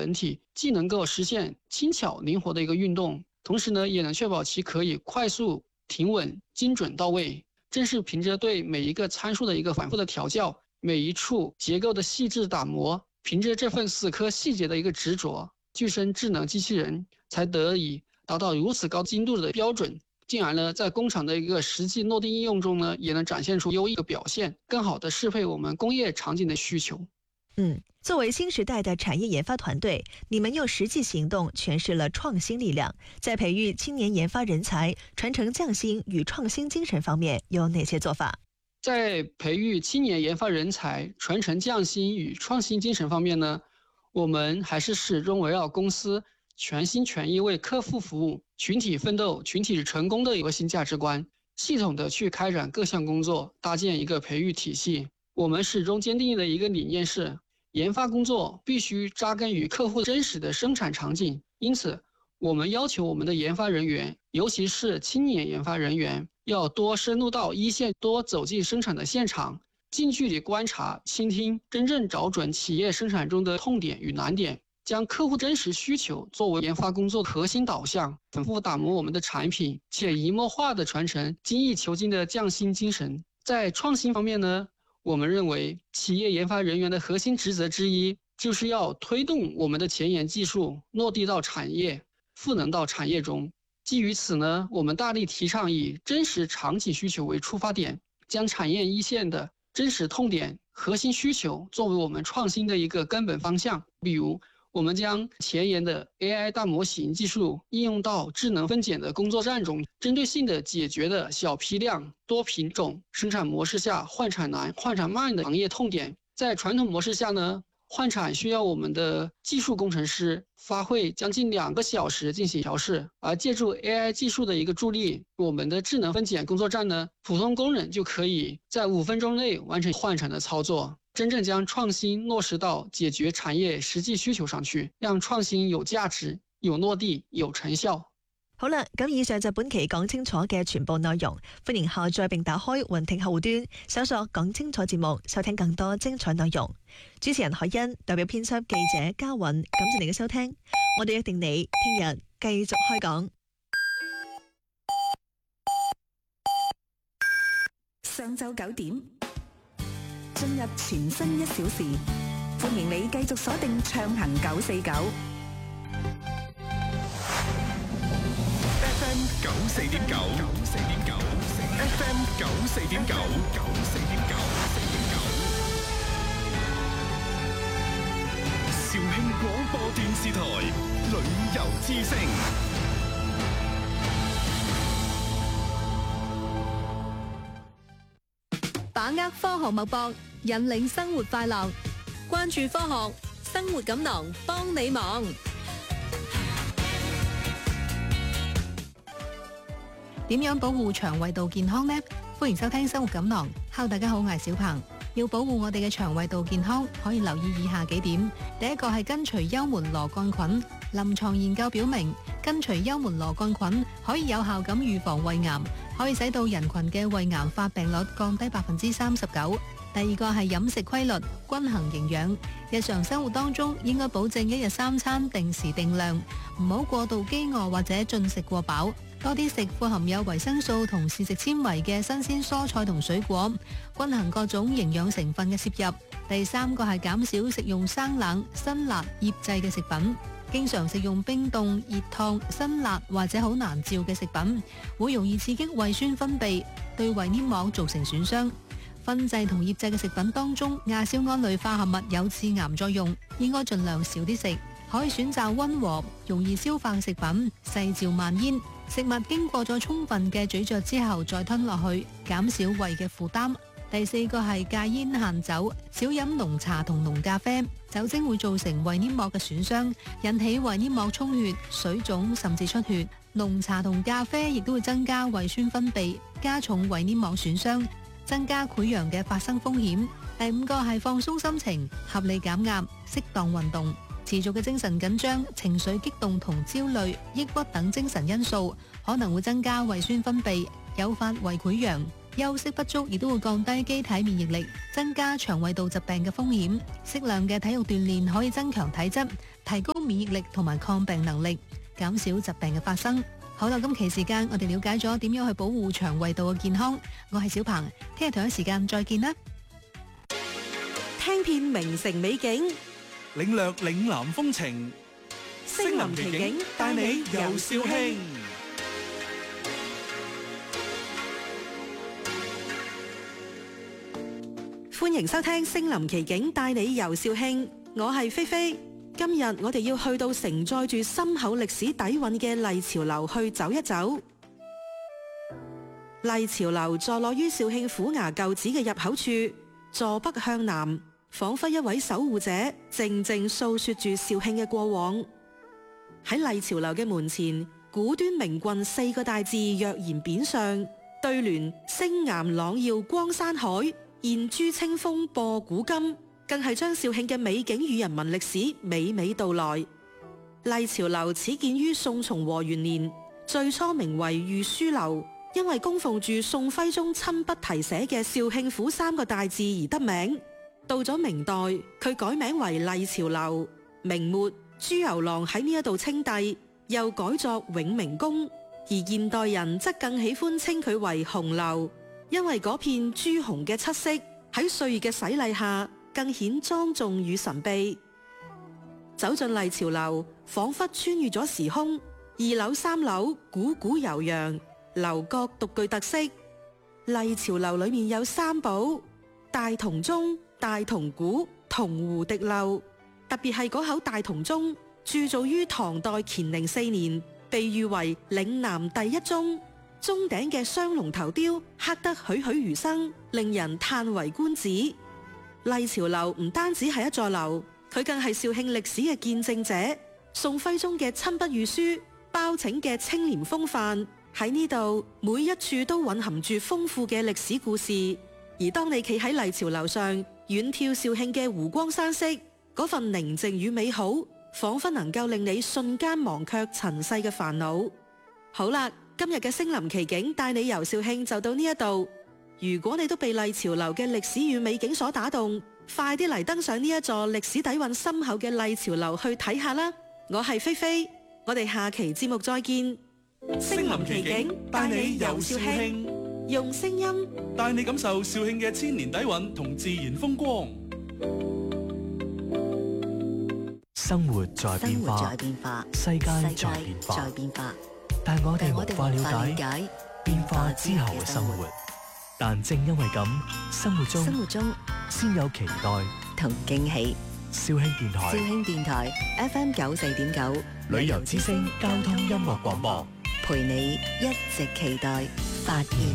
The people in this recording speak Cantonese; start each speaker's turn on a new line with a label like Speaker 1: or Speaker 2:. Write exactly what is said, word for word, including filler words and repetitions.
Speaker 1: 本体，既能够实现轻巧灵活的一个运动，同时呢，也能确保其可以快速、平稳、精准到位。正是凭着对每一个参数的一个反复的调教，每一处结构的细致打磨，凭着这份死磕细节的一个执着，具身智能机器人才得以达到如此高精度的标准，进而呢，在工厂的一个实际落地应用中呢，也能展现出优异的表现，更好的适配我们工业场景的需求。
Speaker 2: 嗯，作为新时代的产业研发团队，你们用实际行动诠释了创新力量。在培育青年研发人才、传承匠心与创新精神方面，有哪些做法？
Speaker 1: 在培育青年研发人才、传承匠心与创新精神方面呢，我们还是始终围绕公司全心全意为客户服务、群体奋斗、群体成功的核心价值观，系统的去开展各项工作，搭建一个培育体系。我们始终坚定的一个理念是，研发工作必须扎根于客户真实的生产场景，因此我们要求我们的研发人员，尤其是青年研发人员，要多深入到一线，多走进生产的现场，近距离观察、倾听，真正找准企业生产中的痛点与难点，将客户真实需求作为研发工作核心导向，反复打磨我们的产品，且移默化的传承精益求精的匠心精神。在创新方面呢，我们认为企业研发人员的核心职责之一，就是要推动我们的前沿技术落地到产业，赋能到产业中。基于此呢，我们大力提倡以真实场景需求为出发点，将产业一线的真实痛点、核心需求作为我们创新的一个根本方向。比如，我们将前沿的 A I 大模型技术应用到智能分拣的工作站中，针对性的解决的小批量、多品种生产模式下换产难、换产慢的行业痛点。在传统模式下呢，换产需要我们的技术工程师发挥将近两个小时进行调试，而借助 A I 技术的一个助力，我们的智能分拣工作站呢，普通工人就可以在五分钟内完成换产的操作，真正将创新落實到解決產業實際需求上去，讓創新有價值、有落地、有成效。
Speaker 2: 好啦，咁以上就本期講清楚嘅全部內容，歡迎下載並打開雲聽客戶端，搜索講清楚節目，收聽更多精彩內容。主持人海欣代表編輯記者嘉允，感謝你嘅收聽，我哋約定你聽日繼續開講。
Speaker 3: 上晝九點，進入全新一小時，歡迎你繼續鎖定暢行九四九
Speaker 4: F M 九四點九，九四點九 F M 九四點九，九四點九，四點九。肇慶廣播電視台旅遊之聲。
Speaker 5: 把握科學脈搏，引領生活快樂，關注科學，生活錦囊幫你忙。點樣保護腸胃道健康呢？歡迎收聽生活錦囊。Hello， 大家好，我係小鵬。要保護我哋嘅腸胃道健康，可以留意以下幾點。第一個係根除幽門螺桿菌。臨床研究表明，根除幽門螺桿菌可以有效咁預防胃癌，可以使到人群嘅胃癌發病率降低百分之三十九。第二個係飲食規律，均衡營養。日常生活當中應該保證一日三餐定時定量，唔好過度飢餓或者進食過飽。多啲食富含有維生素同膳食纖維嘅新鮮蔬菜同水果，均衡各種營養成分嘅攝入。第三個係減少食用生冷、辛辣、醃製嘅食品。經常食用冰凍、熱燙、辛辣或者好難嚼嘅食品，會容易刺激胃酸分泌，對胃黏膜造成損傷。燻製同醃製嘅食品當中，亞硝胺類化合物有致癌作用，應該盡量少啲食。可以選擇溫和、容易消化嘅食品，細嚼慢咽。食物經過咗充分嘅咀嚼之後再吞落去，減少胃嘅負擔。第四個係戒煙限酒，少飲濃茶同濃咖啡。酒精會造成胃黏膜嘅損傷，引起胃黏膜充血、水腫甚至出血。濃茶同咖啡亦都會增加胃酸分泌，加重胃黏膜損傷，增加潰瘍嘅發生風險。第五個係放鬆心情，合理減壓，適當運動。持續嘅精神緊張、情緒激動同焦慮、抑鬱等精神因素，可能會增加胃酸分泌，誘發胃潰瘍。 休息不足亦都會降低機體免疫力，增加腸胃道疾病嘅風險。適量嘅體育鍛煉可以增強體質，提高免疫力同埋抗病能力，減少疾病嘅發生。好啦，今期時間我哋了解咗點樣去保護腸胃道嘅健康。我係小鵬，聽日同一時間再見啦。
Speaker 3: 聽遍名城美景，
Speaker 6: 領略嶺南風情，
Speaker 3: 星林奇景帶你遊肇慶。歡迎收聽星林奇景帶你遊肇慶，我係菲菲。今日我哋要去到承載住深厚歷史底蘊嘅麗潮樓去走一走。麗潮樓坐落於肇慶府衙舊址嘅入口處，坐北向南，仿佛一位守護者，靜靜訴說住肇慶嘅過往。喺麗潮樓嘅門前，古端名郡四個大字躍然匾上，對聯星岩朗耀光山海，現珠清風播古今，更係將肇慶嘅美景與人民歷史娓娓道來。麗潮樓始建於宋崇和元年，最初名為御書樓，因為供奉住宋徽宗親筆題寫嘅肇慶府三個大字而得名。到咗明代，佢改名為麗潮樓。明末朱由榔喺呢一度稱帝，又改作永明宮，而現代人則更喜歡稱佢為紅樓，因為嗰片朱紅嘅漆色喺歲月嘅洗禮下，更顯莊重與神秘。走進麗潮樓，仿佛穿越咗時空，二樓三樓古古悠揚，樓閣獨具特色。麗潮樓裏面有三寶：大銅鐘、大銅鼓、銅壺滴漏。特別係嗰口大銅鐘，鑄造於唐代乾寧四年，被譽為嶺南第一鐘。鐘頂嘅雙龍頭雕刻得栩栩如生，令人嘆為觀止。麗潮樓唔單止係一座樓，佢更係肇慶歷史嘅見證者。宋徽宗嘅親筆御書，包拯嘅清廉風範，喺呢度每一處都蘊含住豐富嘅歷史故事。而當你企喺麗潮樓上，遠眺肇慶嘅湖光山色，嗰份寧靜與美好，仿佛能夠令你瞬間忘卻塵世嘅煩惱。好啦，今日嘅星林奇景帶你遊肇慶就到呢一度。如果你都被麗潮樓嘅歷史與美景所打動，快啲嚟登上呢一座歷史底蘊深厚嘅麗潮樓去睇下啦！我係菲菲，我哋下期節目再見。
Speaker 6: 星林奇景帶你遊肇慶，
Speaker 3: 用聲音
Speaker 6: 帶你感受肇慶嘅千年底蘊同自然風光。
Speaker 7: 生活在變化，世界在變化，但我哋無法了解變化之後嘅生活。但正因為咁，生活中，生活中先有期待同驚喜。肇慶電台，肇慶電台 F M 九四點九，旅遊之聲交通音樂廣播，陪你一直期待發現。